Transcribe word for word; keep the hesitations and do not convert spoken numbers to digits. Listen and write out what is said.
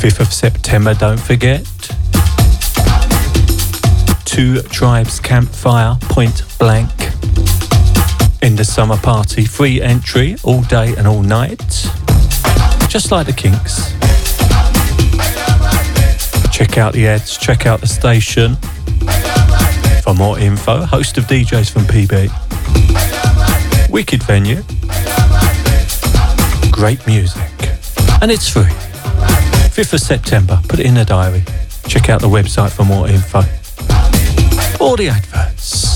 fifth of September, don't forget. Two Tribes Campfire, Point Blank. In the summer party, free entry all day and all night. Just like the Kinks. Check out the ads, check out the station. For more info, host of D Js from P B. Wicked venue. Great music. And it's free. fifth of September, put it in the diary. Check out the website for more info. All the adverts.